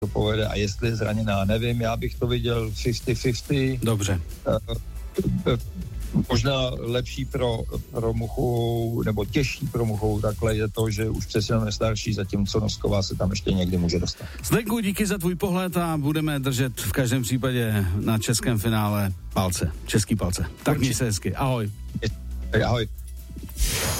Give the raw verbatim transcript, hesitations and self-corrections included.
to povede a jestli je zraněná, nevím, já bych to viděl padesát padesát. Dobře. Možná lepší pro, pro Muchovou, nebo těžší pro Muchovou takhle je to, že už přece jenom je starší, zatímco Nosková se tam ještě někdy může dostat. Zdenku, díky za tvůj pohled a budeme držet v každém případě na českém finále palce, český palce. Tak měj se hezky, ahoj. Ahoj.